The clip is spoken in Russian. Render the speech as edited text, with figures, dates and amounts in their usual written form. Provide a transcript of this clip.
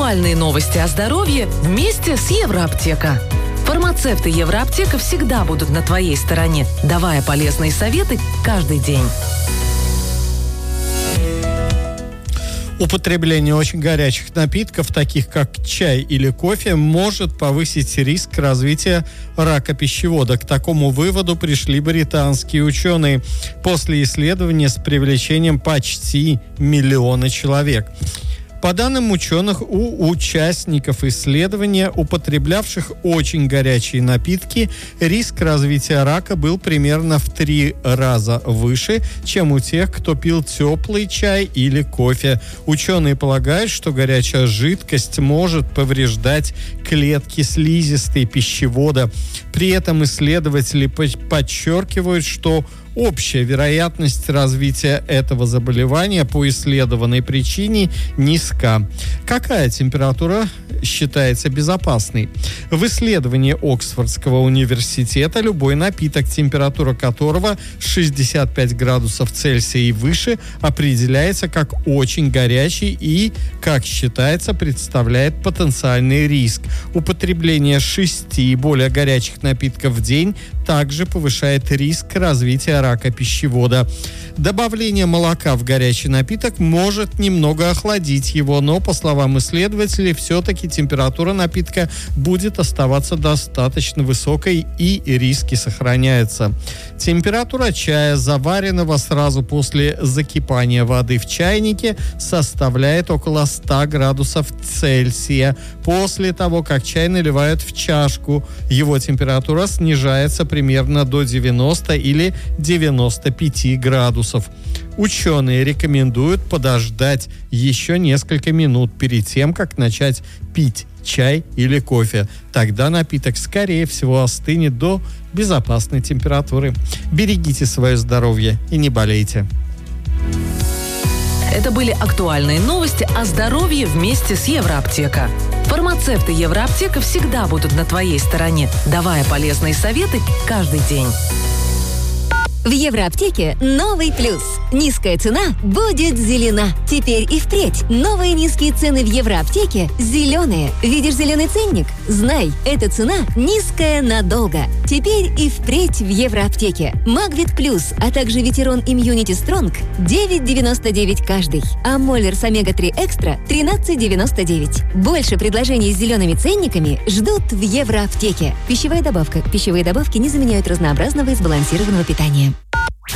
Актуальные новости о здоровье вместе с Евроаптека. Фармацевты Евроаптека всегда будут на твоей стороне, давая полезные советы каждый день. Употребление очень горячих напитков, таких как чай или кофе, может повысить риск развития рака пищевода. К такому выводу пришли британские ученые после исследования с привлечением почти 1 миллиона человек. По данным ученых, у участников исследования, употреблявших очень горячие напитки, риск развития рака был примерно в 3 раза выше, чем у тех, кто пил теплый чай или кофе. Ученые полагают, что горячая жидкость может повреждать клетки слизистой пищевода. При этом исследователи подчеркивают, что общая вероятность развития этого заболевания по исследованной причине низка. Какая температура считается безопасной? В исследовании Оксфордского университета любой напиток, температура которого 65 градусов Цельсия и выше, определяется как очень горячий и, как считается, представляет потенциальный риск. Употребление 6 и более горячих напитков в день также повышает риск развития рака пищевода. Добавление молока в горячий напиток может немного охладить его, но, по словам исследователей, все-таки температура напитка будет оставаться достаточно высокой и риски сохраняются. Температура чая, заваренного сразу после закипания воды в чайнике, составляет около 100 градусов Цельсия. После того, как чай наливают в чашку, его температура снижается примерно до 90 или 95 градусов. Ученые рекомендуют подождать еще несколько минут перед тем, как начать пить чай или кофе. Тогда напиток, скорее всего, остынет до безопасной температуры. Берегите свое здоровье и не болейте. Это были актуальные новости о здоровье вместе с Евроаптека. Фармацевты Евроаптека всегда будут на твоей стороне, давая полезные советы каждый день. В Евроаптеке новый плюс. Низкая цена будет зелена. Теперь и впредь новые низкие цены в Евроаптеке зеленые. Видишь зеленый ценник? Знай, эта цена низкая надолго. Теперь и впредь в Евроаптеке. Магвит Плюс, а также Ветерон Имьюнити Стронг 9,99 каждый. А Моллерс Омега-3 Экстра 13,99. Больше предложений с зелеными ценниками ждут в Евроаптеке. Пищевая добавка. Пищевые добавки не заменяют разнообразного и сбалансированного питания.